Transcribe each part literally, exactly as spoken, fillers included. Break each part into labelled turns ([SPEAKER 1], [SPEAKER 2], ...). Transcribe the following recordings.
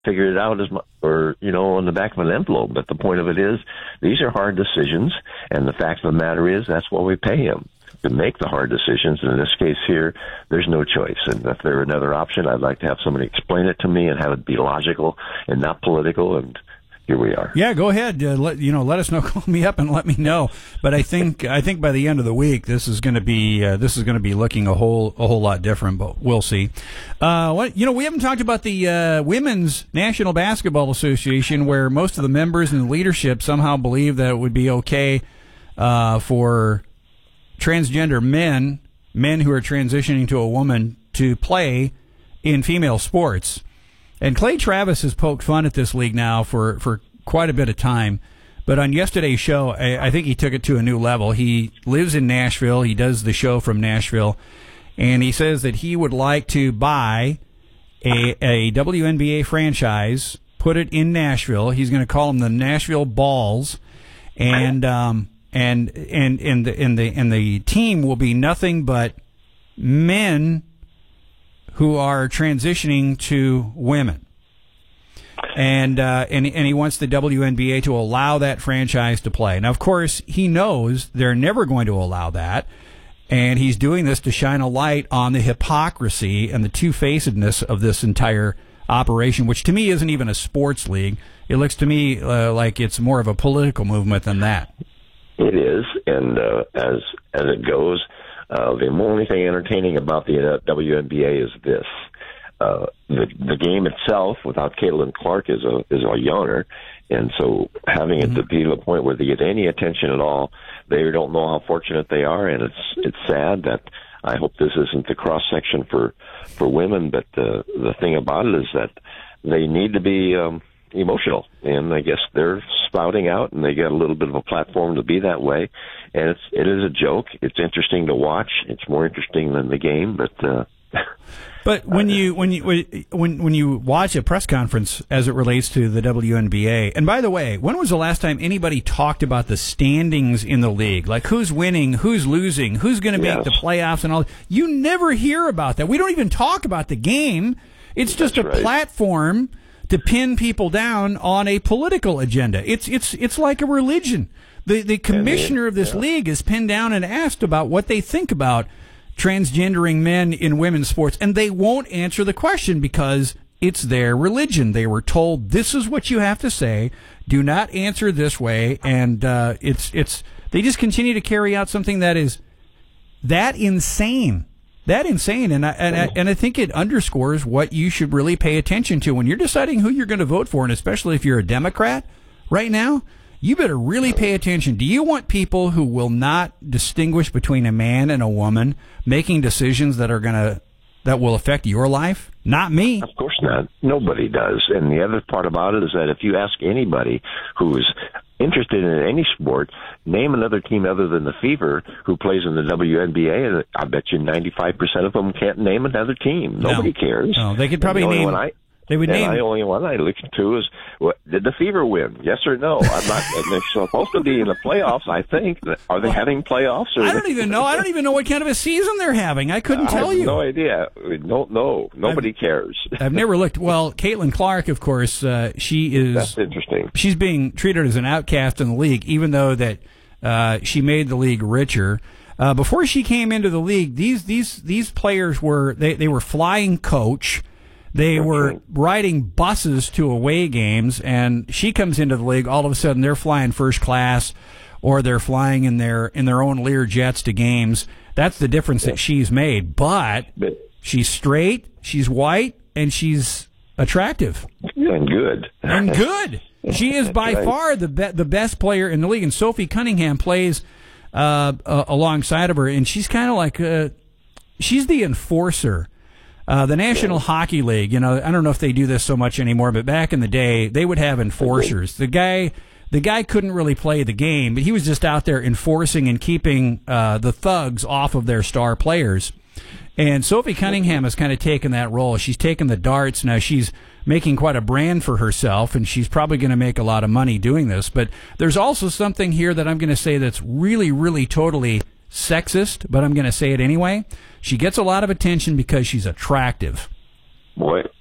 [SPEAKER 1] figure it out as much, or, you know, on the back of an envelope. But the point of it is, these are hard decisions, and the fact of the matter is, that's why we pay him, to make the hard decisions. And in this case here, there's no choice. And if there were another option, I'd like to have somebody explain it to me and have it be logical and not political. And here we are.
[SPEAKER 2] Yeah, go ahead. Uh, let you know. Let us know. Call me up and let me know. But I think I think by the end of the week, this is going to be uh, this is going to be looking a whole a whole lot different. But we'll see. Uh, what you know, we haven't talked about the uh, Women's National Basketball Association, where most of the members and the leadership somehow believe that it would be okay uh, for transgender men, men who are transitioning to a woman, to play in female sports. And Clay Travis has poked fun at this league now for, for quite a bit of time. But on yesterday's show, I, I think he took it to a new level. He lives in Nashville. He does the show from Nashville. And he says that he would like to buy a, a W N B A franchise, put it in Nashville. He's going to call them the Nashville Balls. And um, and and and the and the and the team will be nothing but men who are transitioning to women. And, uh, and and he wants the W N B A to allow that franchise to play. Now, of course, he knows they're never going to allow that, and he's doing this to shine a light on the hypocrisy and the two-facedness of this entire operation, which to me isn't even a sports league. It looks to me uh, like it's more of a political movement than that.
[SPEAKER 1] It is, and uh, as as it goes, uh, the only thing entertaining about the uh, W N B A is this. Uh, the, the game itself, without Caitlin Clark, is a is a yawner, and so having it mm-hmm. to be to the point where they get any attention at all, they don't know how fortunate they are, and it's it's sad that I hope this isn't the cross section for for women. But uh, the thing about it is that they need to be um, emotional, and I guess they're spouting out, and they get a little bit of a platform to be that way, and it's it is a joke. It's interesting to watch. It's more interesting than the game, but. Uh,
[SPEAKER 2] But when you when you when when you watch a press conference as it relates to the W N B A, and by the way, when was the last time anybody talked about the standings in the league, like who's winning, who's losing, who's going to yes. make the playoffs, and all? You never hear about that. We don't even talk about the game. It's just
[SPEAKER 1] That's
[SPEAKER 2] a
[SPEAKER 1] right.
[SPEAKER 2] platform to pin people down on a political agenda. It's it's it's like a religion. The the commissioner of this
[SPEAKER 1] yeah.
[SPEAKER 2] league is pinned down and asked about what they think about transgendering men in women's sports, and they won't answer the question because it's their religion. They were told, this is what you have to say, do not answer this way, and uh, it's it's they just continue to carry out something that is that insane, that insane, and I, and, I, and I think it underscores what you should really pay attention to when you're deciding who you're going to vote for, and especially if you're a Democrat right now. You better really pay attention. Do you want people who will not distinguish between a man and a woman making decisions that are going to that will affect your life? Not me.
[SPEAKER 1] Of course not. Nobody does. And the other part about it is that if you ask anybody who's interested in any sport, name another team other than the Fever who plays in the W N B A, and I bet you ninety-five percent of them can't name another team. Nobody
[SPEAKER 2] no.
[SPEAKER 1] cares.
[SPEAKER 2] No, they could probably
[SPEAKER 1] the
[SPEAKER 2] name...
[SPEAKER 1] I,
[SPEAKER 2] They would
[SPEAKER 1] and
[SPEAKER 2] name.
[SPEAKER 1] the only one I listened to is, what, did the Fever win? Yes or no? I'm not. And they're supposed to be in the playoffs, I think. Are they having playoffs? Or
[SPEAKER 2] I don't even know. I don't even know what kind of a season they're having. I couldn't
[SPEAKER 1] I
[SPEAKER 2] tell
[SPEAKER 1] have
[SPEAKER 2] you.
[SPEAKER 1] No idea. We don't know. Nobody
[SPEAKER 2] I've,
[SPEAKER 1] cares.
[SPEAKER 2] I've never looked. Well, Caitlin Clark, of course, uh, she is.
[SPEAKER 1] That's interesting.
[SPEAKER 2] She's being treated as an outcast in the league, even though that uh, she made the league richer. Uh, before she came into the league, these these these players were they, they were flying coach. They were riding buses to away games, and she comes into the league. All of a sudden, they're flying first class, or they're flying in their in their own Lear jets to games. That's the difference that she's made. But she's straight, she's white, and she's attractive
[SPEAKER 1] and good.
[SPEAKER 2] And good. She is by
[SPEAKER 1] right.
[SPEAKER 2] far the be- the best player in the league. And Sophie Cunningham plays uh, uh, alongside of her, and she's kind of like uh, she's the enforcer. Uh, the National Hockey League, you know, I don't know if they do this so much anymore, but back in the day, they would have enforcers. The guy, the guy couldn't really play the game, but he was just out there enforcing and keeping uh, the thugs off of their star players. And Sophie Cunningham has kind of taken that role. She's taken the darts. Now she's making quite a brand for herself, and she's probably going to make a lot of money doing this. But there's also something here that I'm going to say that's really, really totally sexist, but I'm going to say it anyway. She gets a lot of attention because she's attractive.
[SPEAKER 1] Boy,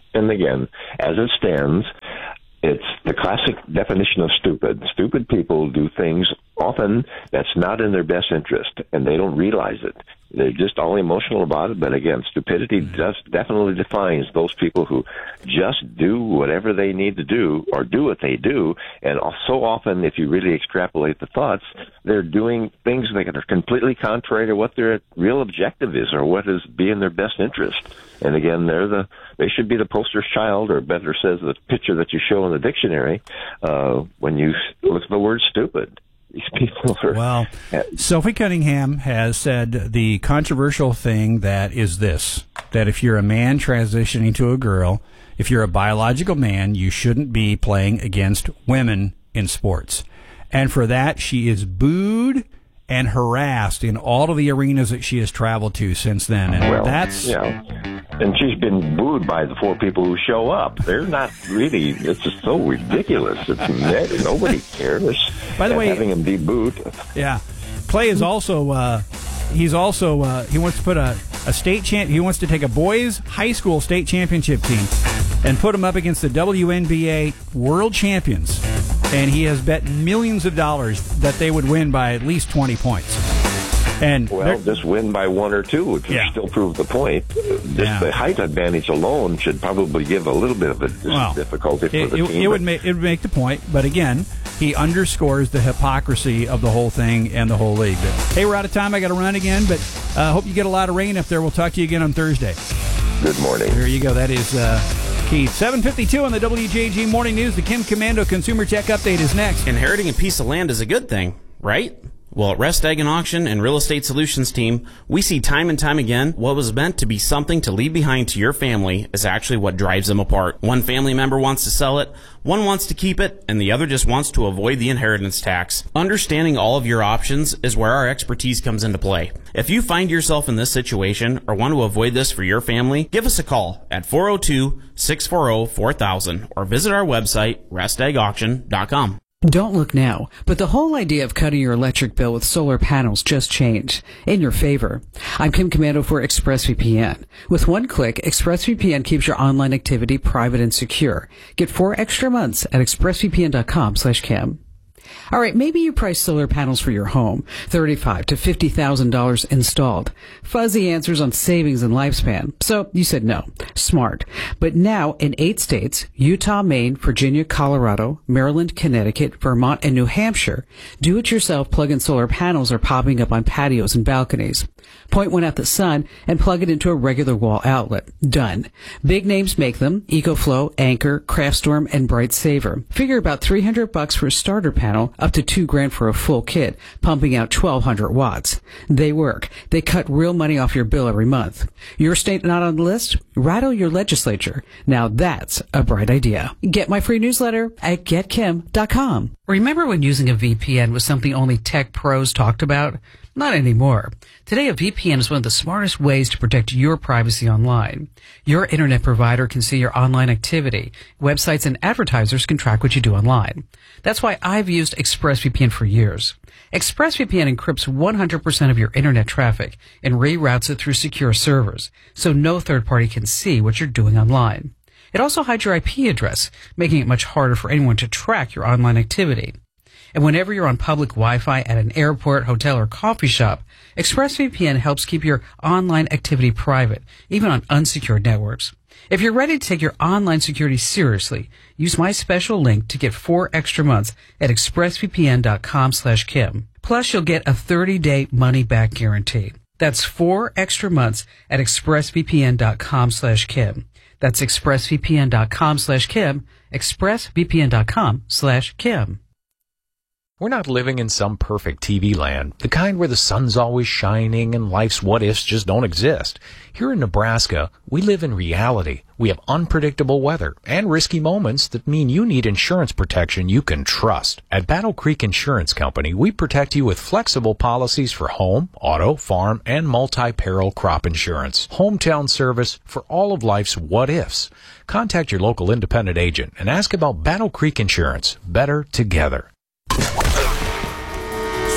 [SPEAKER 1] and again, as it stands, it's the classic definition of stupid. Stupid people do things often that's not in their best interest, and they don't realize it. They're just all emotional about it. But again, stupidity does definitely defines those people who just do whatever they need to do or do what they do. And so often, if you really extrapolate the thoughts, they're doing things that are completely contrary to what their real objective is or what is be in their best interest. And again, they're the they should be the poster child, or better says the picture that you show in the dictionary uh, when you look at the word stupid. These people are...
[SPEAKER 2] Well, Sophie Cunningham has said the controversial thing that is this, that if you're a man transitioning to a girl, if you're a biological man, you shouldn't be playing against women in sports. And for that, she is booed and harassed in all of the arenas that she has traveled to since then. And
[SPEAKER 1] well,
[SPEAKER 2] that's...
[SPEAKER 1] Yeah. And she's been booed by the four people who show up. They're not really, it's just so ridiculous. It's nobody cares.
[SPEAKER 2] By the way,
[SPEAKER 1] having him be booed.
[SPEAKER 2] Yeah. Clay is also, uh, he's also, uh, he wants to put a, a state champ, he wants to take a boys high school state championship team and put them up against the W N B A world champions. And he has bet millions of dollars that they would win by at least twenty points. And
[SPEAKER 1] well, just win by one or two would
[SPEAKER 2] yeah.
[SPEAKER 1] still prove the point. Just
[SPEAKER 2] yeah.
[SPEAKER 1] the height advantage alone should probably give a little bit of a
[SPEAKER 2] well,
[SPEAKER 1] difficulty for
[SPEAKER 2] it,
[SPEAKER 1] the
[SPEAKER 2] it,
[SPEAKER 1] team.
[SPEAKER 2] It would, make, it would make the point, but again, he underscores the hypocrisy of the whole thing and the whole league. But, hey, we're out of time. I got to run again, but I uh, hope you get a lot of rain up there. We'll talk to you again on Thursday.
[SPEAKER 1] Good morning.
[SPEAKER 2] There you go. That is uh, Keith. seven fifty-two on the W J G Morning News. The Kim Komando Consumer Tech Update is next.
[SPEAKER 3] Inheriting a piece of land is a good thing, right? Well, at Rest Egg and Auction and Real Estate Solutions team, we see time and time again what was meant to be something to leave behind to your family is actually what drives them apart. One family member wants to sell it, one wants to keep it, and the other just wants to avoid the inheritance tax. Understanding all of your options is where our expertise comes into play. If you find yourself in this situation or want to avoid this for your family, give us a call at four oh two, six four oh, four thousand or visit our website, rest egg auction dot com.
[SPEAKER 4] Don't look now, but the whole idea of cutting your electric bill with solar panels just changed in your favor. I'm Kim Komando for ExpressVPN. With one click, ExpressVPN keeps your online activity private and secure. Get four extra months at expressvpn dot com slash Kim. All right, maybe you price solar panels for your home, thirty-five thousand to fifty thousand dollars installed. Fuzzy answers on savings and lifespan. So you said no. Smart. But now in eight states, Utah, Maine, Virginia, Colorado, Maryland, Connecticut, Vermont, and New Hampshire, do-it-yourself plug-in solar panels are popping up on patios and balconies. Point one at the sun and plug it into a regular wall outlet. Done. Big names make them: EcoFlow, Anchor, Craftstorm, and Bright Saver. Figure about three hundred bucks for a starter panel, up to two grand for a full kit, pumping out twelve hundred watts. They work. They cut real money off your bill every month. Your state not on the list? Rattle your legislature. Now that's a bright idea. Get my free newsletter at get kim dot com. Remember when using a V P N was something only tech pros talked about? Not anymore. Today, a V P N is one of the smartest ways to protect your privacy online. Your internet provider can see your online activity. Websites and advertisers can track what you do online. That's why I've used ExpressVPN for years. ExpressVPN encrypts one hundred percent of your internet traffic and reroutes it through secure servers, so no third party can see what you're doing online. It also hides your I P address, making it much harder for anyone to track your online activity. And whenever you're on public Wi-Fi at an airport, hotel, or coffee shop, ExpressVPN helps keep your online activity private, even on unsecured networks. If you're ready to take your online security seriously, use my special link to get four extra months at expressvpn dot com slash Kim. Plus, you'll get a thirty-day money-back guarantee. That's four extra months at expressvpn dot com slash Kim. That's expressvpn dot com slash Kim, expressvpn dot com slash Kim.
[SPEAKER 5] We're not living in some perfect T V land, the kind where the sun's always shining and life's what-ifs just don't exist. Here in Nebraska, we live in reality. We have unpredictable weather and risky moments that mean you need insurance protection you can trust. At Battle Creek Insurance Company, we protect you with flexible policies for home, auto, farm, and multi-peril crop insurance. Hometown service for all of life's what-ifs. Contact your local independent agent and ask about Battle Creek Insurance. Better together.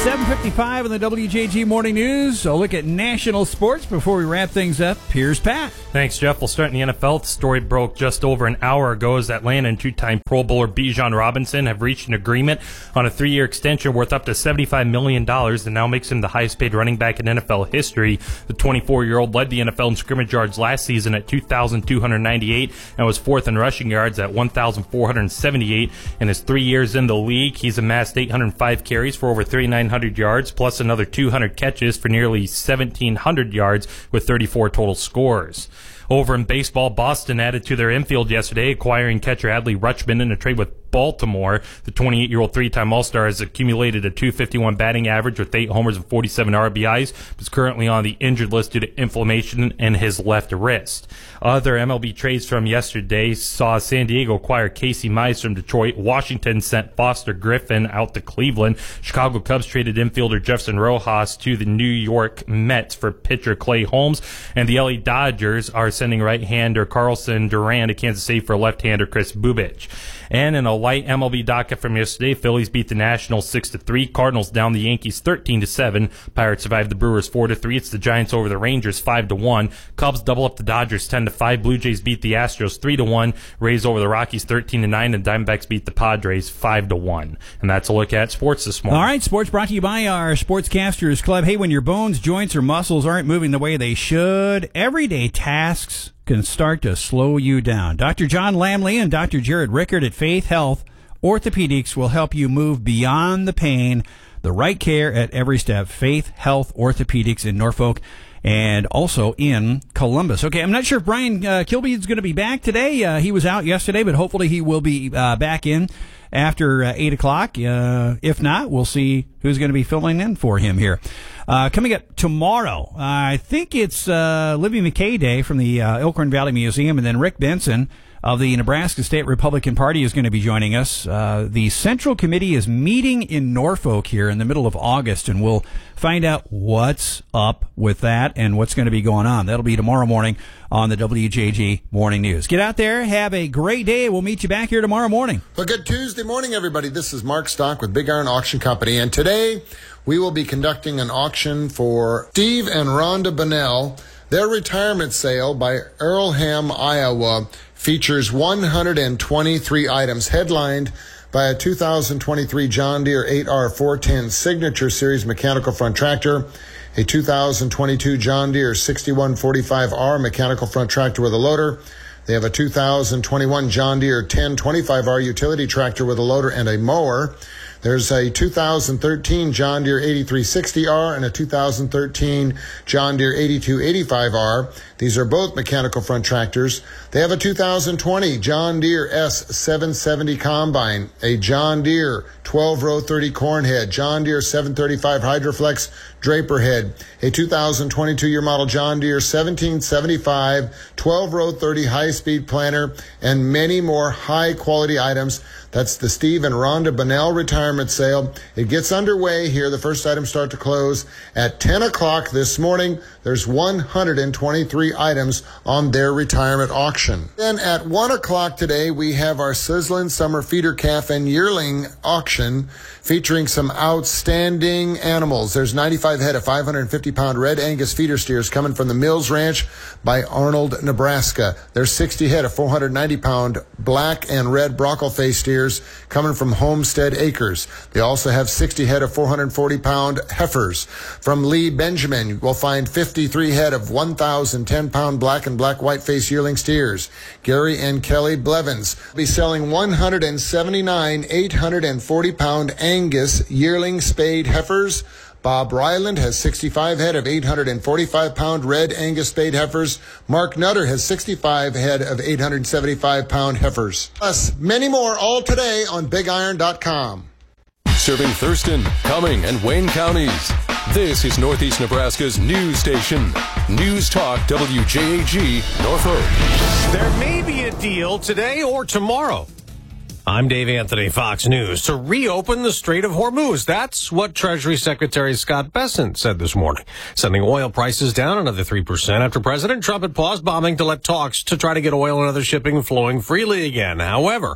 [SPEAKER 2] seven fifty-five in the W J G Morning News. A look at national sports before we wrap things up. Here's Pat.
[SPEAKER 6] Thanks, Jeff. We'll start in the N F L. The story broke just over an hour ago as Atlanta and two-time Pro Bowler Bijan Robinson have reached an agreement on a three-year extension worth up to seventy-five million dollars and now makes him the highest-paid running back in N F L history. The twenty-four-year-old led the N F L in scrimmage yards last season at two thousand two hundred ninety-eight and was fourth in rushing yards at one thousand four hundred seventy-eight. In his three years in the league, he's amassed eight hundred five carries for over thirty-nine hundred yards, plus another two hundred catches for nearly seventeen hundred yards with thirty-four total scores. Over in baseball, Boston added to their infield yesterday, acquiring catcher Adley Rutschman in a trade with Baltimore. The twenty-eight-year-old three-time All-Star has accumulated a two fifty-one batting average with eight homers and forty-seven R B Is, but is currently on the injured list due to inflammation in his left wrist. Other M L B trades from yesterday saw San Diego acquire Casey Mize from Detroit. Washington sent Foster Griffin out to Cleveland. Chicago Cubs traded infielder Jefferson Rojas to the New York Mets for pitcher Clay Holmes. And the L A Dodgers are sending right-hander Carlson Duran to Kansas City for left-hander Chris Bubich. And in a light M L B docket from yesterday, Phillies beat the Nationals six to three. Cardinals down the Yankees thirteen to seven. Pirates survived the Brewers four to three. It's the Giants over the Rangers five to one. Cubs double up the Dodgers ten to five. Blue Jays beat the Astros three to one. Rays over the Rockies thirteen to nine. And Diamondbacks beat the Padres five to one. And that's a look at sports this morning.
[SPEAKER 2] All right, sports brought to you by our Sportscasters Club. Hey, when your bones, joints, or muscles aren't moving the way they should, everyday tasks can start to slow you down. Doctor John Lamley and Doctor Jared Rickard at Faith Health Orthopedics will help you move beyond the pain. The right care at every step. Faith Health Orthopedics in Norfolk and also in Columbus. Okay, I'm not sure if Brian uh, Kilby is going to be back today. Uh, he was out yesterday, but hopefully he will be uh, back in after uh, eight o'clock. Uh, if not, we'll see who's going to be filling in for him here. Uh, coming up tomorrow, uh, I think it's uh, Libby McKay Day from the uh, Elkhorn Valley Museum, and then Rick Benson of the Nebraska State Republican Party is going to be joining us. Uh, the Central Committee is meeting in Norfolk here in the middle of August, and we'll find out what's up with that and what's going to be going on. That'll be tomorrow morning on the W J G Morning News. Get out there, have a great day. We'll meet you back here tomorrow morning.
[SPEAKER 7] Well, good Tuesday morning, everybody. This is Mark Stock with Big Iron Auction Company, and today we will be conducting an auction for Steve and Rhonda Bunnell. Their retirement sale by Earlham, Iowa, features one hundred twenty-three items, headlined by a two thousand twenty-three John Deere eight R four ten Signature Series mechanical front tractor, a two thousand twenty-two John Deere sixty-one forty-five R mechanical front tractor with a loader. They have a two thousand twenty-one John Deere ten twenty-five R utility tractor with a loader and a mower. There's a two thousand thirteen John Deere eighty-three sixty R and a two thousand thirteen John Deere eighty-two eighty-five R. These are both mechanical front tractors. They have a two thousand twenty John Deere S seven seventy Combine, a John Deere twelve row thirty corn head, John Deere seven thirty-five Hydroflex Draper head, a two thousand twenty-two year model John Deere seventeen seventy-five twelve row thirty high-speed planter, and many more high-quality items. That's the Steve and Rhonda Bunnell retirement sale. It gets underway here. The first items start to close at ten o'clock this morning. There's one hundred twenty-three items on their retirement auction. Then at one o'clock today, we have our Sizzlin' Summer Feeder Calf and Yearling auction featuring some outstanding animals. There's ninety-five head of five hundred fifty pound red Angus feeder steers coming from the Mills Ranch by Arnold, Nebraska. There's sixty head of four hundred ninety pound black and red brockle-faced steers coming from Homestead Acres. They also have sixty head of four hundred forty pound heifers. From Lee Benjamin, we'll find fifty-three head of one thousand ten pound black and black white-faced yearling steers. Gary and Kelly Blevins will be selling one hundred seventy-nine eight hundred forty pound Angus yearling spayed heifers. Bob Ryland has sixty-five head of eight hundred forty-five pound red Angus spayed heifers. Mark Nutter has sixty-five head of eight hundred seventy-five pound heifers. Plus, many more all today on big iron dot com.
[SPEAKER 8] Serving Thurston, Cumming, and Wayne counties. This is Northeast Nebraska's news station. News Talk W J A G, Norfolk.
[SPEAKER 9] There may be a deal today or tomorrow. I'm Dave Anthony, Fox News, to reopen the Strait of Hormuz. That's what Treasury Secretary Scott Bessent said this morning, sending oil prices down another three percent after President Trump had paused bombing to let talks to try to get oil and other shipping flowing freely again. However,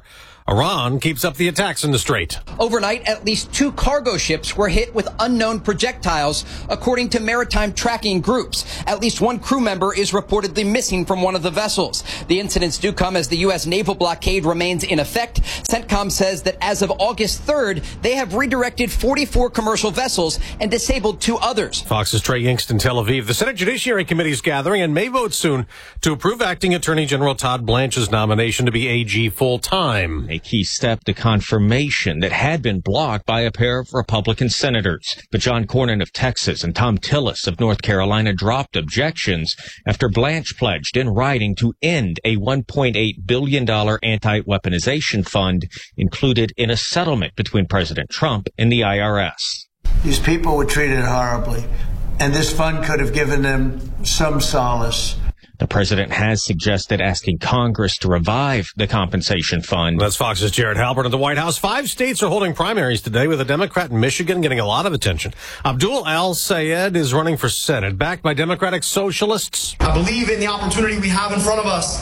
[SPEAKER 9] Iran keeps up the attacks in the Strait.
[SPEAKER 10] Overnight, at least two cargo ships were hit with unknown projectiles, according to maritime tracking groups. At least one crew member is reportedly missing from one of the vessels. The incidents do come as the U S naval blockade remains in effect. CENTCOM says that as of August third, they have redirected forty-four commercial vessels and disabled two others.
[SPEAKER 9] Fox's Trey Yingst in Tel Aviv. The Senate Judiciary Committee is gathering and may vote soon to approve Acting Attorney General Todd Blanche's nomination to be A G full-time.
[SPEAKER 11] A key step to confirmation that had been blocked by a pair of Republican senators. But John Cornyn of Texas and Tom Tillis of North Carolina dropped objections after Blanche pledged in writing to end a one point eight billion dollars anti-weaponization fund included in a settlement between President Trump and the I R S.
[SPEAKER 12] These people were treated horribly, and this fund could have given them some solace.
[SPEAKER 11] The president has suggested asking Congress to revive the compensation fund.
[SPEAKER 9] That's Fox's Jared Halpern at the White House. Five states are holding primaries today, with a Democrat in Michigan getting a lot of attention. Abdul Al-Sayed is running for Senate, backed by Democratic Socialists.
[SPEAKER 13] I believe in the opportunity we have in front of us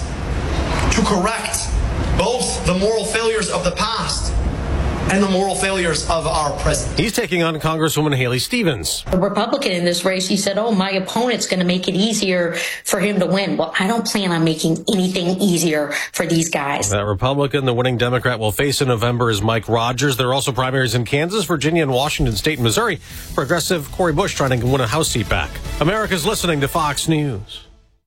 [SPEAKER 13] to correct both the moral failures of the past and the moral failures of our present.
[SPEAKER 9] He's taking on Congresswoman Haley Stevens.
[SPEAKER 14] A Republican in this race, he said, oh, my opponent's going to make it easier for him to win. Well, I don't plan on making anything easier for these guys.
[SPEAKER 9] That Republican, the winning Democrat, will face in November is Mike Rogers. There are also primaries in Kansas, Virginia, and Washington State and Missouri. Progressive Cori Bush trying to win a House seat back. America's listening to Fox News.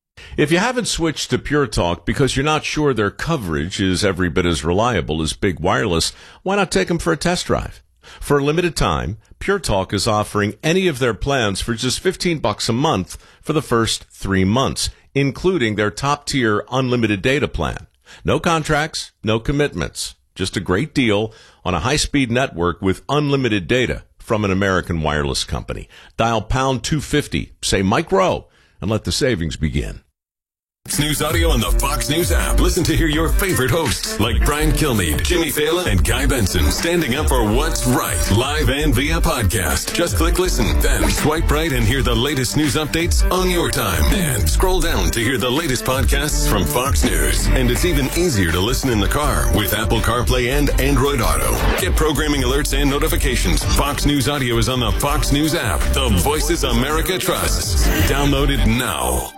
[SPEAKER 15] If you haven't switched to Pure Talk because you're not sure their coverage is every bit as reliable as Big Wireless, why not take them for a test drive? For a limited time, Pure Talk is offering any of their plans for just fifteen bucks a month for the first three months, including their top-tier unlimited data plan. No contracts, no commitments. Just a great deal on a high-speed network with unlimited data from an American wireless company. Dial pound two fifty, say Mike Rowe, and let the savings begin.
[SPEAKER 8] Fox News Audio on the Fox News app. Listen to hear your favorite hosts like Brian Kilmeade, Jimmy Fallon, and Guy Benson standing up for what's right, live and via podcast. Just click listen, then swipe right and hear the latest news updates on your time. And scroll down to hear the latest podcasts from Fox News. And it's even easier to listen in the car with Apple CarPlay and Android Auto. Get programming alerts and notifications. Fox News Audio is on the Fox News app. The voices America trusts. Download it now.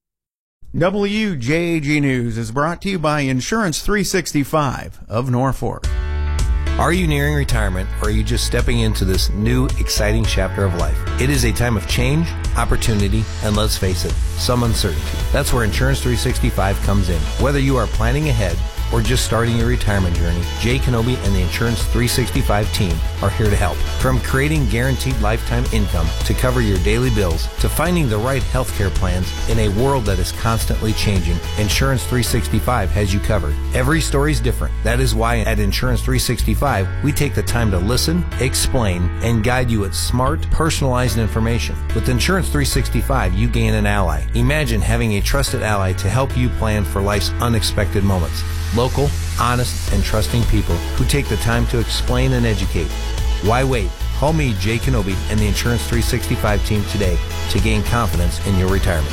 [SPEAKER 2] W J A G News is brought to you by Insurance three sixty-five of Norfolk.
[SPEAKER 16] Are you nearing retirement, or are you just stepping into this new, exciting chapter of life? It is a time of change, opportunity, and let's face it, some uncertainty. That's where Insurance three sixty-five comes in. Whether you are planning ahead or just starting your retirement journey, Jay Kenobi and the Insurance three sixty-five team are here to help. From creating guaranteed lifetime income to cover your daily bills to finding the right healthcare plans in a world that is constantly changing, Insurance three sixty-five has you covered. Every story is different. That is why at Insurance three sixty-five, we take the time to listen, explain, and guide you with smart, personalized information. With Insurance three sixty-five, you gain an ally. Imagine having a trusted ally to help you plan for life's unexpected moments. Local, honest, and trusting people who take the time to explain and educate. Why wait? Call me, Jay Kenobi, and the Insurance three sixty-five team today to gain confidence in your retirement.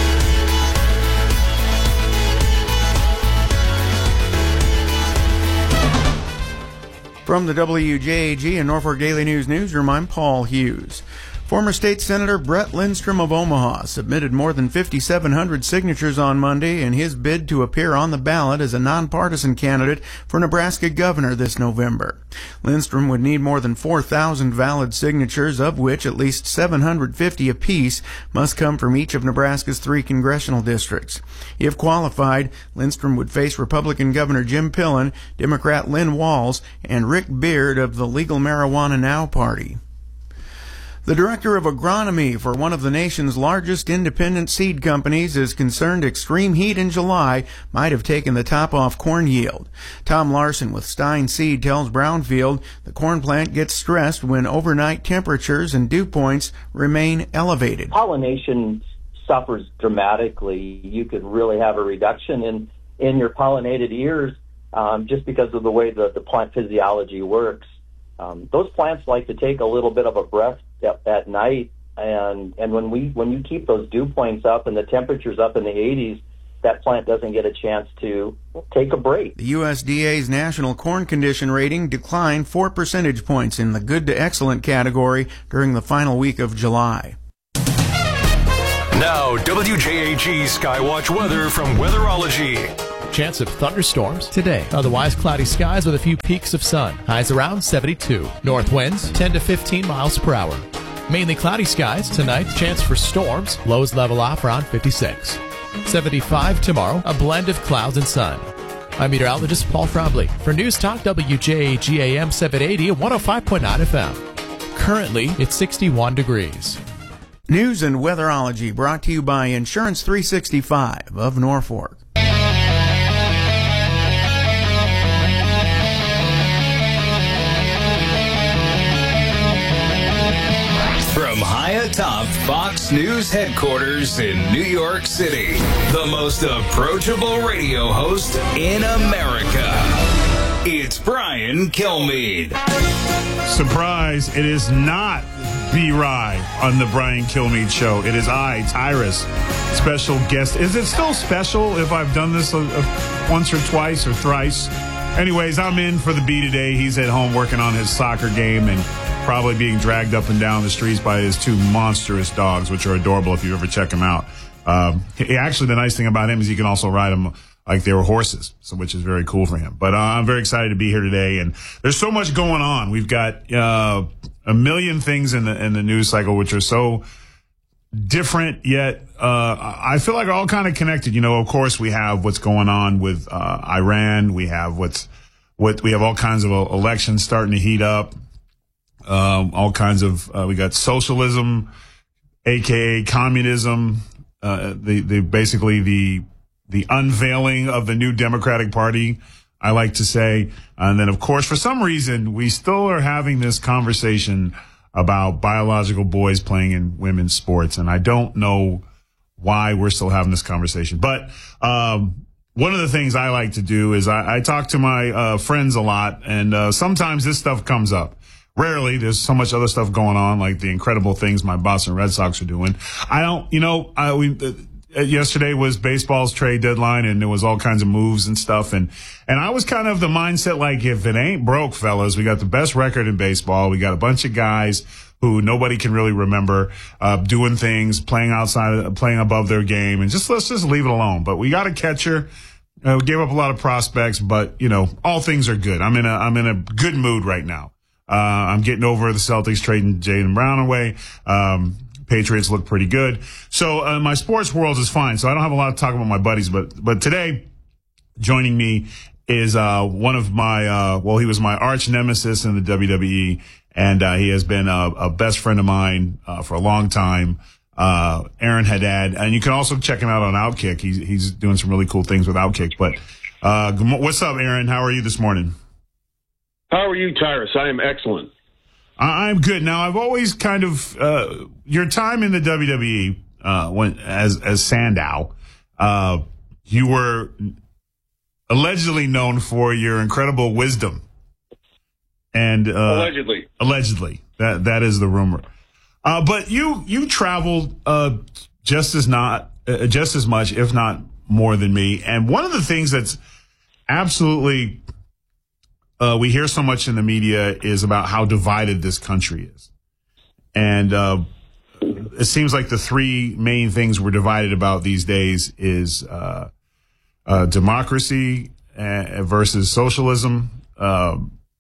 [SPEAKER 2] From the W J A G and Norfolk Daily News Newsroom, I'm Paul Hughes. Former State Senator Brett Lindstrom of Omaha submitted more than fifty-seven hundred signatures on Monday in his bid to appear on the ballot as a nonpartisan candidate for Nebraska governor this November. Lindstrom would need more than four thousand valid signatures, of which at least seven hundred fifty apiece must come from each of Nebraska's three congressional districts. If qualified, Lindstrom would face Republican Governor Jim Pillen, Democrat Lynn Walls, and Rick Beard of the Legal Marijuana Now Party. The director of agronomy for one of the nation's largest independent seed companies is concerned extreme heat in July might have taken the top off corn yield. Tom Larson with Stein Seed tells Brownfield the corn plant gets stressed when overnight temperatures and dew points remain elevated.
[SPEAKER 17] Pollination suffers dramatically. You could really have a reduction in, in your pollinated ears um, just because of the way the, the plant physiology works. Um, those plants like to take a little bit of a breath at, at night, and and when we when you keep those dew points up and the temperatures up in the eighties, that plant doesn't get a chance to take a break.
[SPEAKER 18] The U S D A's national corn condition rating declined four percentage points in the good to excellent category during the final week of July.
[SPEAKER 19] Now, W J A G Skywatch weather from Weatherology.
[SPEAKER 20] Chance of thunderstorms today. Otherwise, cloudy skies with a few peaks of sun. Highs around seventy-two. North winds ten to fifteen miles per hour. Mainly cloudy skies tonight. Chance for storms. Lows level off around fifty-six. seventy-five tomorrow. A blend of clouds and sun. I'm meteorologist Paul Frobley for News Talk W J A G A M seven eighty and one oh five point nine F M. Currently, it's sixty-one degrees.
[SPEAKER 18] News and Weatherology brought to you by Insurance three sixty-five of Norfolk.
[SPEAKER 21] From high atop Fox News headquarters in New York City, the most approachable radio host in America. It's Brian Kilmeade.
[SPEAKER 22] Surprise, it is not B-Rye on the Brian Kilmeade Show. It is I, Tyrus, special guest. Is it still special if I've done this a, a, once or twice or thrice? Anyways, I'm in for the B today. He's at home working on his soccer game and probably being dragged up and down the streets by his two monstrous dogs, which are adorable if you ever check them out. Um, he, actually, the nice thing about him is he can also ride them like they were horses, so which is very cool for him. But uh, I'm very excited to be here today, and there's so much going on. We've got uh, a million things in the in the news cycle which are so different, yet uh, I feel like all kind of connected. You know, of course, we have what's going on with uh, Iran. We have what's what we have all kinds of elections starting to heat up. Um, all kinds of uh, we got socialism, aka communism. Uh, the the basically the the unveiling of the new Democratic Party, I like to say. And then, of course, for some reason, we still are having this conversation about biological boys playing in women's sports. And I don't know why we're still having this conversation. But um, one of the things I like to do is I, I talk to my uh, friends a lot. And uh, sometimes this stuff comes up. Rarely. There's so much other stuff going on, like the incredible things my Boston Red Sox are doing. I don't, you know, I, we, uh, yesterday was baseball's trade deadline, and there was all kinds of moves and stuff. And, and I was kind of the mindset, like, if it ain't broke, fellas, we got the best record in baseball. We got a bunch of guys who nobody can really remember, uh, doing things, playing outside, playing above their game, and just, let's just leave it alone. But we got a catcher. Uh, we gave up a lot of prospects, but, you know, all things are good. I'm in a, I'm in a good mood right now. Uh, I'm getting over the Celtics trading Jaylen Brown away. Um, Patriots look pretty good. So, uh, my sports world is fine. So I don't have a lot to talk about my buddies, but, but today joining me is, uh, one of my, uh, well, he was my arch nemesis in the W W E, and, uh, he has been a, a best friend of mine, uh, for a long time. Uh, Aaron Haddad. And you can also check him out on Outkick. He's, he's doing some really cool things with Outkick. But, uh, what's up, Aaron? How are you this morning?
[SPEAKER 23] How are you, Tyrus? I am excellent.
[SPEAKER 22] I'm good. Now, I've always kind of uh, your time in the W W E uh, when as as Sandow, uh, you were allegedly known for your incredible wisdom, and uh,
[SPEAKER 23] allegedly,
[SPEAKER 22] allegedly that that is the rumor. Uh, but you you traveled uh, just as not uh, just as much, if not more, than me. And one of the things that's absolutely Uh, we hear so much in the media is about how divided this country is. And uh, it seems like the three main things we're divided about these days is uh, uh, democracy uh, versus socialism, uh,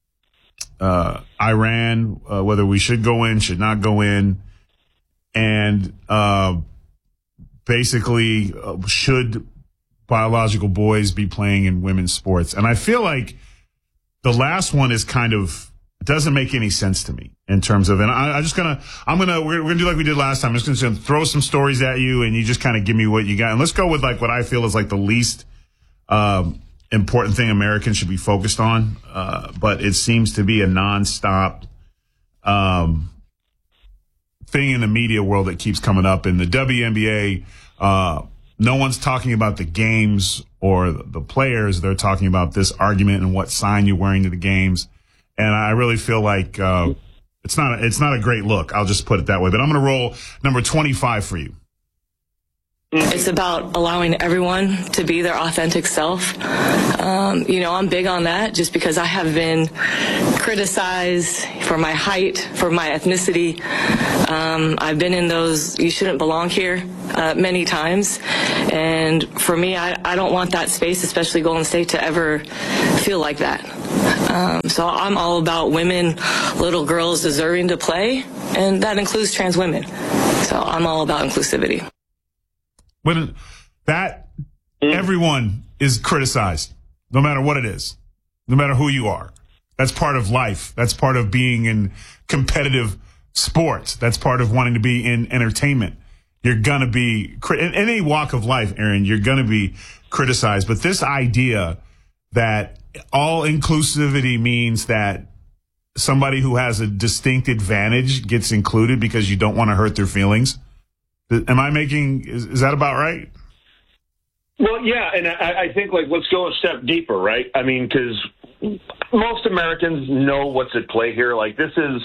[SPEAKER 22] uh, Iran, uh, whether we should go in, should not go in, and uh, basically uh, should biological boys be playing in women's sports. And I feel like the last one is kind of, doesn't make any sense to me in terms of, and I, I'm just gonna, I'm gonna, we're, we're gonna do like we did last time. I'm just gonna throw some stories at you and you just kind of give me what you got. And let's go with like what I feel is like the least, um, important thing Americans should be focused on. Uh, but it seems to be a nonstop, um, thing in the media world that keeps coming up. In the W N B A, uh, no one's talking about the games or the players. They're talking about this argument and what sign you're wearing to the games. And I really feel like uh, it's not a, it's not a great look. I'll just put it that way. But I'm going to roll number twenty-five for you.
[SPEAKER 1] It's about allowing everyone to be their authentic self. Um, you know, I'm big on that just because I have been criticized for my height, for my ethnicity. Um, I've been in those "you shouldn't belong here" uh, many times. And for me, I, I don't want that space, especially Golden State, to ever feel like that. Um, so I'm all about women, little girls deserving to play, and that includes trans women. So I'm all about inclusivity.
[SPEAKER 22] When that everyone is criticized, no matter what it is, no matter who you are. That's part of life. That's part of being in competitive sports. That's part of wanting to be in entertainment. You're going to be, in any walk of life, Aaron, you're going to be criticized. But this idea that all inclusivity means that somebody who has a distinct advantage gets included because you don't want to hurt their feelings. Am I making, is, is that about right?
[SPEAKER 23] Well, yeah, and I, I think, like, let's go a step deeper, right? I mean, because most Americans know what's at play here. Like, this is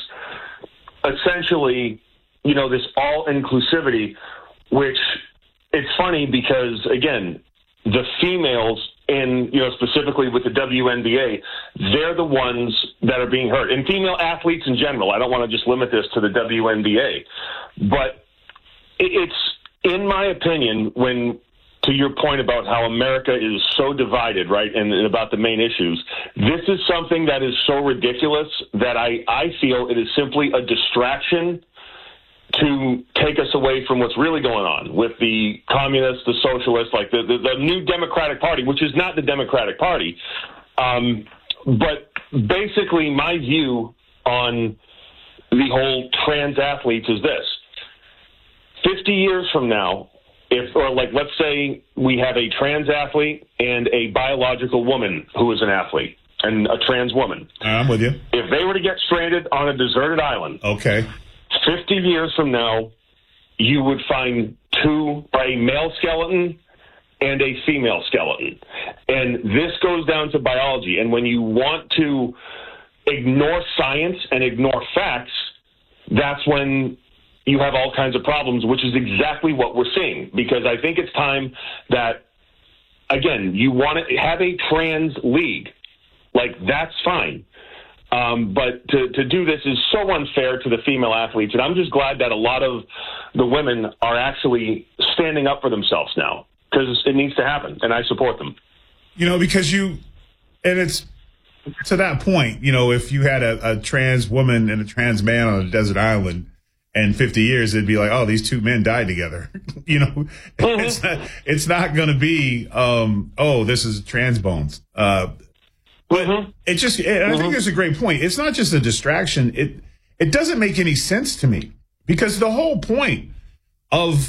[SPEAKER 23] essentially, you know, this all-inclusivity, which it's funny because, again, the females in, you know, specifically with the W N B A, they're the ones that are being hurt. And female athletes in general, I don't want to just limit this to the W N B A, but it's, in my opinion, when, to your point about how America is so divided, right, and, and about the main issues, this is something that is so ridiculous that I, I feel it is simply a distraction to take us away from what's really going on with the communists, the socialists, like the, the, the new Democratic Party, which is not the Democratic Party. Um, but basically my view on the whole trans athletes is this. fifty years from now, if, or like, let's say we have a trans athlete and a biological woman who is an athlete and a trans woman.
[SPEAKER 22] I'm with you.
[SPEAKER 23] If they were to get stranded on a deserted island.
[SPEAKER 22] Okay.
[SPEAKER 23] fifty years from now, you would find two, a male skeleton and a female skeleton. And this goes down to biology. And when you want to ignore science and ignore facts, that's when you have all kinds of problems, which is exactly what we're seeing. Because I think it's time that, again, you want to have a trans league. Like, that's fine. Um, but to, to do this is so unfair to the female athletes. And I'm just glad that a lot of the women are actually standing up for themselves now, because it needs to happen. And I support them.
[SPEAKER 22] You know, because you, and it's to that point, you know, if you had a, a trans woman and a trans man on a desert island, and fifty years, it'd be like, oh, these two men died together. you know, mm-hmm. it's not, it's not going to be, um, oh, this is trans bones. Uh, but mm-hmm. it just, it, mm-hmm. I think there's a great point. It's not just a distraction. It, it doesn't make any sense to me, because the whole point of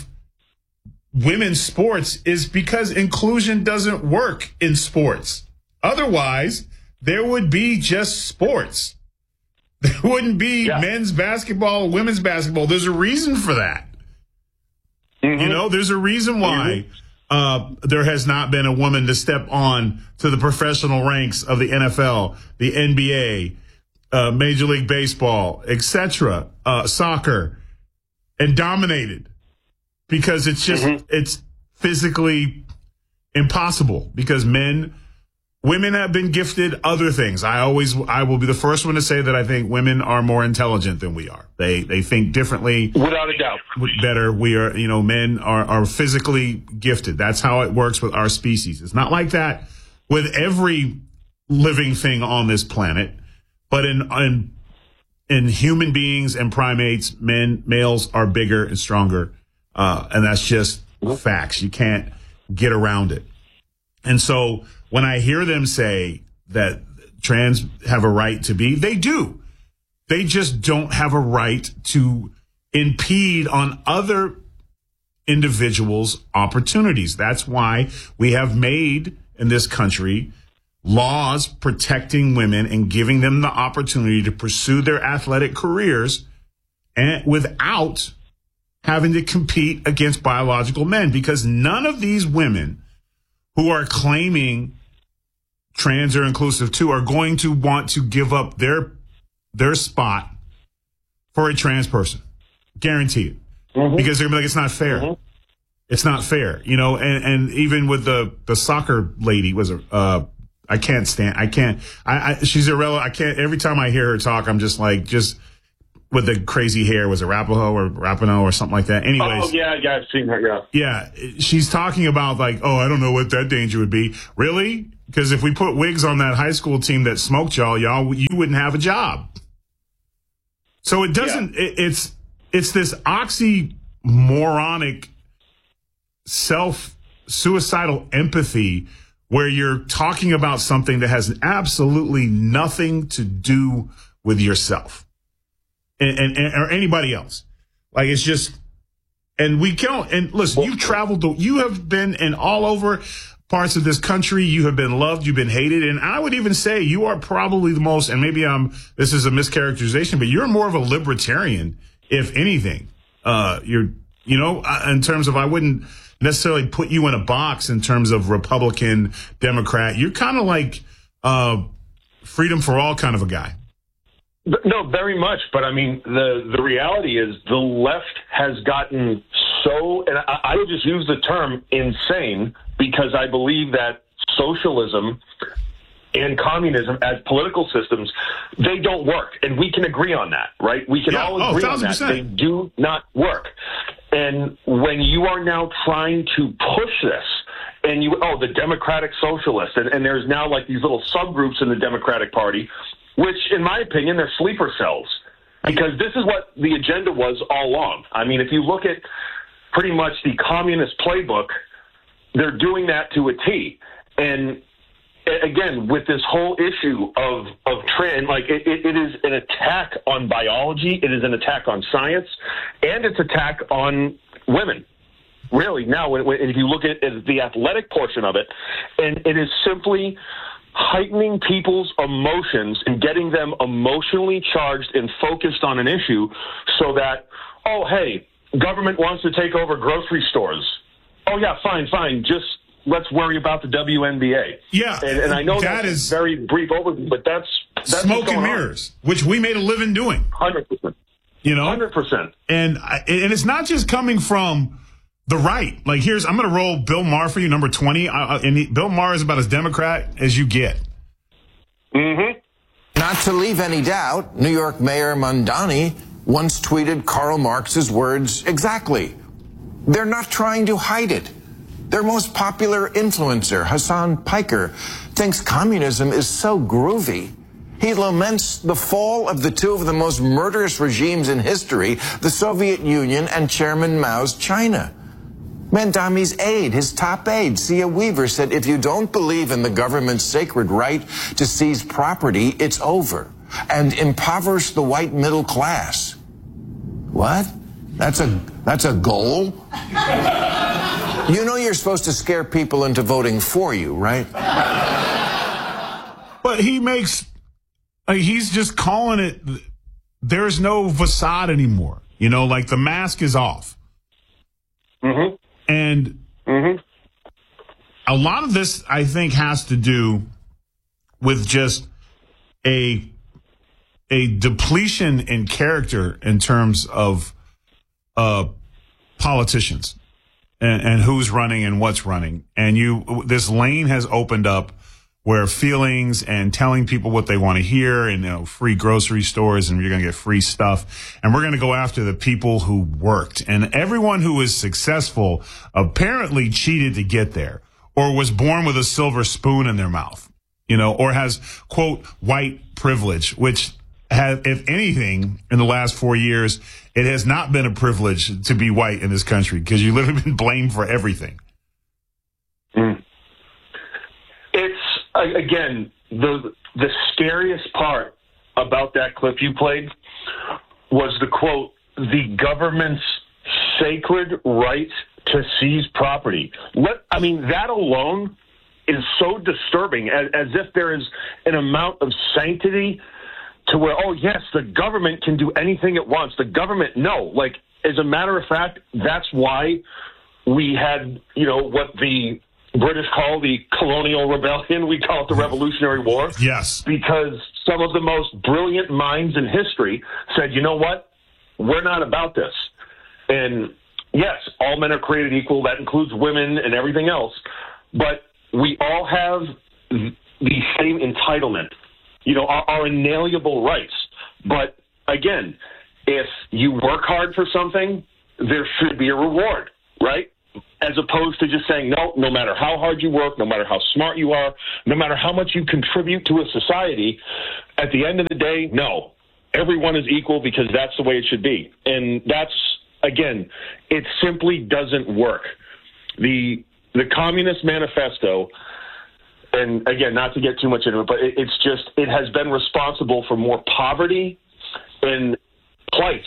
[SPEAKER 22] women's sports is because inclusion doesn't work in sports. Otherwise, there would be just sports. There wouldn't be yeah. men's basketball, women's basketball. There's a reason for that. Mm-hmm. You know, there's a reason why uh, there has not been a woman to step on to the professional ranks of the N F L, the N B A, uh, Major League Baseball, et cetera, uh, soccer, and dominated, because it's just mm-hmm. it's physically impossible, because men. Women have been gifted other things. I always, I will be the first one to say that I think women are more intelligent than we are. They, they think differently.
[SPEAKER 23] Without a doubt.
[SPEAKER 22] Better. We are, you know, men are, are physically gifted. That's how it works with our species. It's not like that with every living thing on this planet, but in, in, in human beings and primates, men, males are bigger and stronger. Uh, and that's just facts. You can't get around it. And so, when I hear them say that trans have a right to be, they do. They just don't have a right to impede on other individuals' opportunities. That's why we have made in this country laws protecting women and giving them the opportunity to pursue their athletic careers and without having to compete against biological men, because none of these women who are claiming trans or inclusive too are going to want to give up their their spot for a trans person. Guaranteed. Mm-hmm. Because they're going to be like, it's not fair. Mm-hmm. It's not fair, you know, and, and even with the, the soccer lady was a, uh, I can't stand, I can't, I, I, she's irrelevant. I can't, every time I hear her talk, I'm just like, just with the crazy hair, was it Rapinoe or Rapinoe or something like that? Anyways.
[SPEAKER 23] Oh, yeah, yeah, I've seen her, yeah.
[SPEAKER 22] Yeah. She's talking about like, oh, I don't know what that danger would be. Really? Because if we put wigs on that high school team that smoked y'all, y'all, you wouldn't have a job. So it doesn't, yeah. it, it's, it's this oxymoronic self-suicidal empathy where you're talking about something that has absolutely nothing to do with yourself and, and, and or anybody else. Like, it's just, and we can't, and listen, you've traveled, to, you have been in all over parts of this country. You have been loved, you've been hated. And I would even say you are probably the most, and maybe I'm, this is a mischaracterization, but you're more of a libertarian, if anything. Uh, you're, you know, in terms of, I wouldn't necessarily put you in a box in terms of Republican, Democrat. You're kind of like uh, freedom for all kind of a guy.
[SPEAKER 23] No, very much. But I mean, the the reality is the left has gotten so, and I, I would just use the term insane because I believe that socialism and communism as political systems, they don't work. And we can agree on that, right? We can
[SPEAKER 22] yeah.
[SPEAKER 23] all
[SPEAKER 22] oh,
[SPEAKER 23] agree on that. They do not work. And when you are now trying to push this, and you, oh, the Democratic Socialists, and, and there's now like these little subgroups in the Democratic Party, which, in my opinion, they're sleeper cells. Because this is what the agenda was all along. I mean, if you look at pretty much the communist playbook, they're doing that to a T. And again, with this whole issue of, of trend, like it, it, it is an attack on biology, it is an attack on science, and it's attack on women. Really, now, when, when, if you look at, at the athletic portion of it, and it is simply heightening people's emotions and getting them emotionally charged and focused on an issue so that, oh, hey, government wants to take over grocery stores. Oh, yeah, fine, fine, just let's worry about the W N B A.
[SPEAKER 22] Yeah. And, and
[SPEAKER 23] I know
[SPEAKER 22] that
[SPEAKER 23] that's
[SPEAKER 22] is
[SPEAKER 23] a very brief overview, but that's, that's
[SPEAKER 22] smoke and mirrors, on. Which we made a living doing.
[SPEAKER 23] one hundred percent.
[SPEAKER 22] You know?
[SPEAKER 23] one hundred percent.
[SPEAKER 22] And, and it's not just coming from the right. Like, here's, I'm going to roll Bill Maher for you, number twenty. I, and he, Bill Maher is about as Democrat as you get.
[SPEAKER 23] Mm-hmm.
[SPEAKER 3] Not to leave any doubt, New York Mayor Mamdani once tweeted Karl Marx's words exactly. They're not trying to hide it. Their most popular influencer, Hassan Piker, thinks communism is so groovy. He laments the fall of the two of the most murderous regimes in history, the Soviet Union and Chairman Mao's China. Mamdani's aide, his top aide, Sia Weaver, said if you don't believe in the government's sacred right to seize property, it's over, and impoverish the white middle class. What? That's a, that's a goal? You know you're supposed to scare people into voting for you, right?
[SPEAKER 22] But he makes, like, he's just calling it, there's no facade anymore. You know, like the mask is off.
[SPEAKER 23] Mm-hmm.
[SPEAKER 22] And
[SPEAKER 23] mm-hmm.
[SPEAKER 22] a lot of this, I think, has to do with just a, a depletion in character in terms of uh, politicians. And, and who's running and what's running. And you, this lane has opened up where feelings and telling people what they want to hear and, you know, free grocery stores and you're going to get free stuff. And we're going to go after the people who worked. And everyone who was successful apparently cheated to get there or was born with a silver spoon in their mouth, you know, or has, quote, white privilege, which has, if anything, in the last four years, it has not been a privilege to be white in this country because you've literally been blamed for everything.
[SPEAKER 23] Mm. It's, again, the the scariest part about that clip you played was the quote, the government's sacred right to seize property. Let, I mean, that alone is so disturbing, as, as if there is an amount of sanctity to where, oh, yes, the government can do anything it wants. The government, no. Like, as a matter of fact, that's why we had, you know, what the British call the colonial rebellion. We call it the Revolutionary War.
[SPEAKER 22] Yes.
[SPEAKER 23] Because some of the most brilliant minds in history said, you know what? We're not about this. And yes, all men are created equal. That includes women and everything else. But we all have the same entitlement, you know, our, our inalienable rights. But again, if you work hard for something, there should be a reward, right? As opposed to just saying, no, no matter how hard you work, no matter how smart you are, no matter how much you contribute to a society, at the end of the day, no, everyone is equal because that's the way it should be. And that's, again, it simply doesn't work. The the Communist Manifesto, and again, not to get too much into it, but it, it's just, it has been responsible for more poverty and plight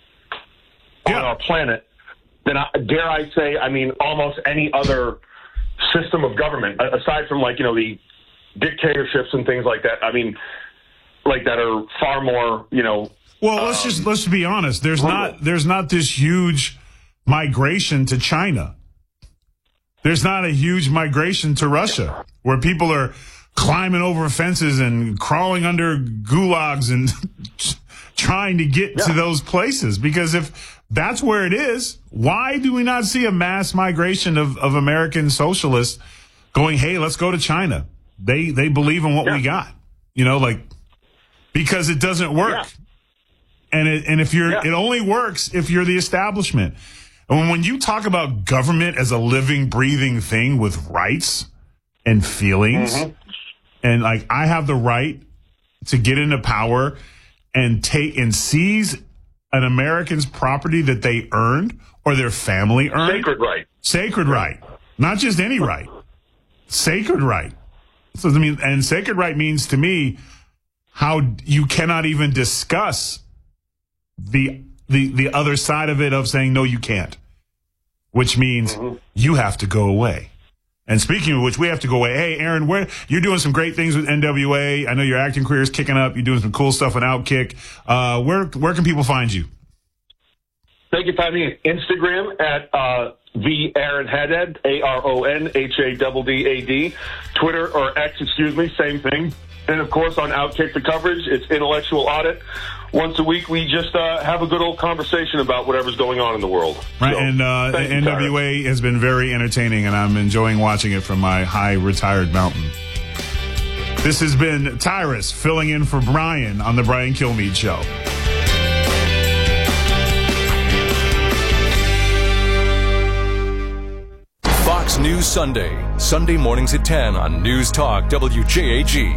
[SPEAKER 23] yeah. on our planet than, I, dare I say, I mean, almost any other system of government, aside from, like, you know, the dictatorships and things like that. I mean, like that are far more, you know.
[SPEAKER 22] Well, let's um, just let's be honest. There's brutal. not there's not this huge migration to China. There's not a huge migration to Russia where people are climbing over fences and crawling under gulags and trying to get yeah. to those places. Because if that's where it is, why do we not see a mass migration of, of American socialists going, hey, let's go to China? They they believe in what yeah. we got. You know, like, because it doesn't work. Yeah. And it, and if you're, yeah. it only works if you're the establishment. And when you talk about government as a living, breathing thing with rights and feelings, mm-hmm. and like, I have the right to get into power and take and seize an American's property that they earned or their family earned.
[SPEAKER 23] Sacred right.
[SPEAKER 22] Sacred right. Not just any right. Sacred right. So, I mean, and sacred right means to me how you cannot even discuss the the the other side of it of saying, no, you can't, which means mm-hmm. you have to go away. And speaking of which, we have to go away. Hey, Aaron, where you're doing some great things with N W A. I know your acting career is kicking up. You're doing some cool stuff on Outkick. Uh, where where can people find you?
[SPEAKER 23] They can find me on Instagram at uh, the Aaron Haddad, A R O N H A D D A D. Twitter or X, excuse me, same thing. And of course on Outkick the coverage, it's Intellectual Audit. Once a week, we just uh, have a good old conversation about whatever's going on in the world.
[SPEAKER 22] Right,
[SPEAKER 23] so,
[SPEAKER 22] and uh, N W A you, has been very entertaining, and I'm enjoying watching it from my high retired mountain. This has been Tyrus filling in for Brian on the Brian Kilmeade Show.
[SPEAKER 19] Fox News Sunday, Sunday mornings at ten on News Talk W J A G.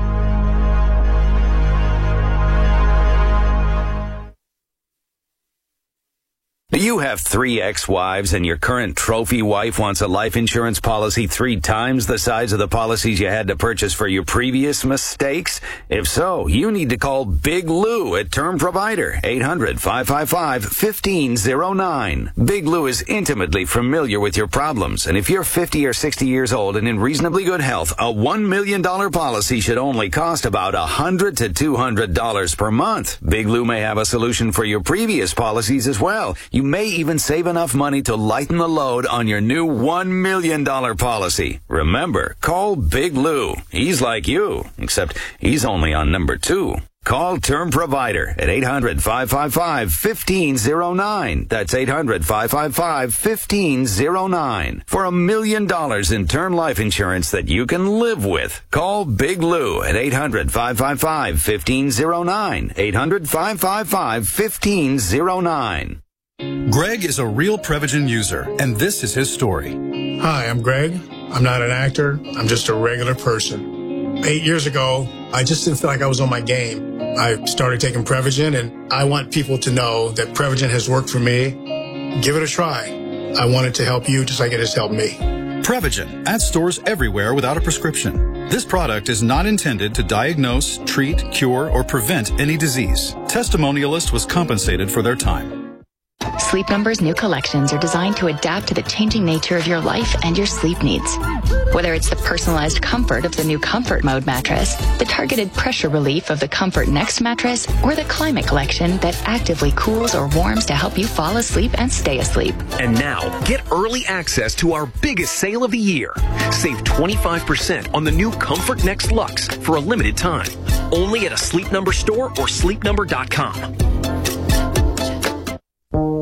[SPEAKER 4] You have three ex-wives and your current trophy wife wants a life insurance policy three times the size of the policies you had to purchase for your previous mistakes? If so, you need to call Big Lou at Term Provider, eight hundred, five five five, one five zero nine. Big Lou is intimately familiar with your problems, and if you're fifty or sixty years old and in reasonably good health, a one million dollars policy should only cost about one hundred to two hundred dollars per month. Big Lou may have a solution for your previous policies as well. You may even save enough money to lighten the load on your new one million dollars policy. Remember, call Big Lou. He's like you, except he's only on number two. Call Term Provider at eight hundred, five five five, one five zero nine. That's eight hundred, five five five, one five zero nine. For a million dollars in term life insurance that you can live with. Call Big Lou at eight hundred, five five five, one five zero nine. eight hundred, five five five, one five zero nine.
[SPEAKER 5] Greg is a real Prevagen user, and this is his story.
[SPEAKER 6] Hi, I'm Greg. I'm not an actor. I'm just a regular person. Eight years ago, I just didn't feel like I was on my game. I started taking Prevagen, and I want people to know that Prevagen has worked for me. Give it a try. I want it to help you just like it has helped me.
[SPEAKER 5] Prevagen, at stores everywhere without a prescription. This product is not intended to diagnose, treat, cure, or prevent any disease. Testimonialist was compensated for their time.
[SPEAKER 24] Sleep Number's new collections are designed to adapt to the changing nature of your life and your sleep needs. Whether it's the personalized comfort of the new Comfort Mode mattress, the targeted pressure relief of the Comfort Next mattress, or the Climate Collection that actively cools or warms to help you fall asleep and stay asleep.
[SPEAKER 25] And now, get early access to our biggest sale of the year. Save twenty-five percent on the new Comfort Next Luxe for a limited time. Only at a Sleep Number store or sleep number dot com.
[SPEAKER 26] You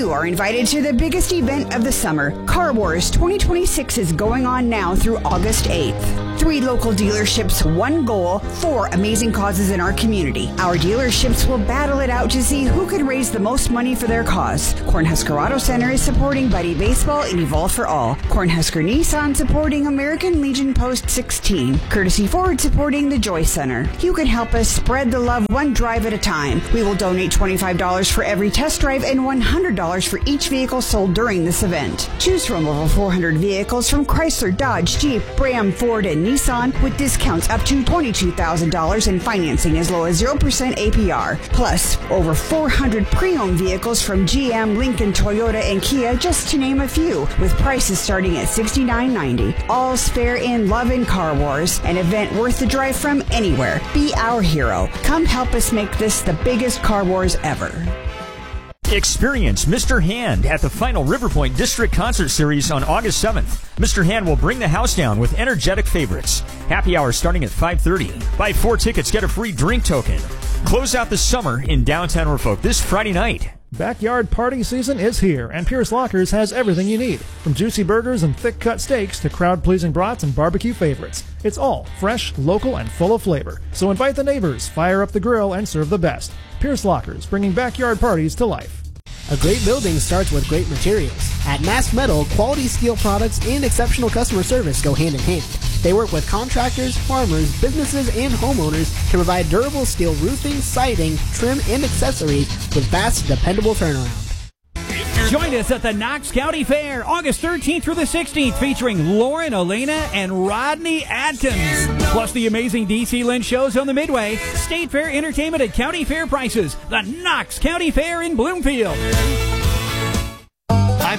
[SPEAKER 7] You are invited to the biggest event of the summer. Car Wars twenty twenty-six is going on now through August eighth. Three local dealerships, one goal, four amazing causes in our community. Our dealerships will battle it out to see who can raise the most money for their cause. Cornhusker Auto Center is supporting Buddy Baseball and Evolve for All. Cornhusker Nissan supporting American Legion Post sixteen. Courtesy Ford supporting the Joy Center. You can help us spread the love one drive at a time. We will donate twenty-five dollars for every test drive and one hundred dollars for each vehicle sold during this event. Choose from over four hundred vehicles from Chrysler, Dodge, Jeep, Ram, Ford, and Nissan with discounts up to twenty-two thousand dollars and financing as low as zero percent A P R. Plus, over four hundred pre-owned vehicles from G M, Lincoln, Toyota, and Kia, just to name a few, with prices starting at sixty-nine ninety. All's fair in love and Car Wars, an event worth the drive from anywhere. Be our hero. Come help us make this the biggest Car Wars ever.
[SPEAKER 10] Experience Mister Hand at the final Riverpoint District Concert Series on August seventh. Mister Hand will bring the house down with energetic favorites. Happy hour starting at five thirty. Buy four tickets, get a free drink token. Close out the summer in downtown Norfolk this Friday night.
[SPEAKER 11] Backyard party season is here, and Pierce Lockers has everything you need. From juicy burgers and thick-cut steaks to crowd-pleasing brats and barbecue favorites. It's all fresh, local, and full of flavor. So invite the neighbors, fire up the grill, and serve the best. Pierce Lockers, bringing backyard parties to life.
[SPEAKER 12] A great building starts with great materials. At Mask Metal, quality steel products and exceptional customer service go hand in hand. They work with contractors, farmers, businesses, and homeowners to provide durable steel roofing, siding, trim, and accessories with fast, dependable turnaround.
[SPEAKER 2] Join us at the Knox County Fair, August thirteenth through the sixteenth, featuring Lauren Elena and Rodney Adkins. Plus the amazing D C Lynch shows on the Midway, State Fair entertainment at county fair prices, the Knox County Fair in Bloomfield.